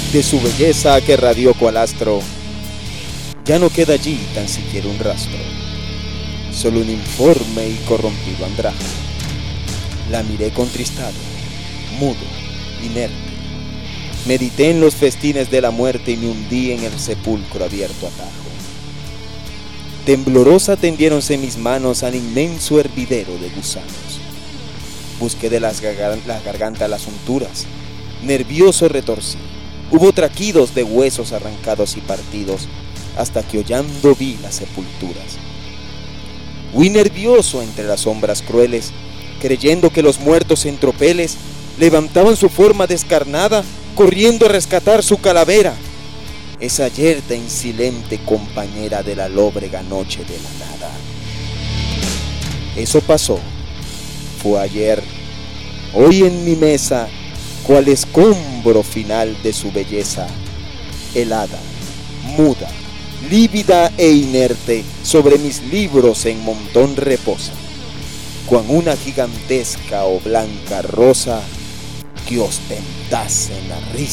De su belleza que radió cual astro, ya no queda allí tan siquiera un rastro, solo un informe y corrompido andrajo. La miré contristado, mudo, inerte. Medité en los festines de la muerte y me hundí en el sepulcro abierto a tajo. Temblorosa tendiéronse mis manos al inmenso hervidero de gusanos. Busqué de la garganta las unturas, nervioso retorcí. Hubo traquidos de huesos arrancados y partidos, hasta que hollando vi las sepulturas. Huí nervioso entre las sombras crueles, creyendo que los muertos en tropeles levantaban su forma descarnada, corriendo a rescatar su calavera, esa yerta insilente compañera de la lóbrega noche de la nada. Eso pasó, fue ayer. Hoy en mi mesa, cual escombro final de su belleza, helada, muda, lívida e inerte, sobre mis libros en montón reposa, cuan una gigantesca o blanca rosa que ostentase en la risa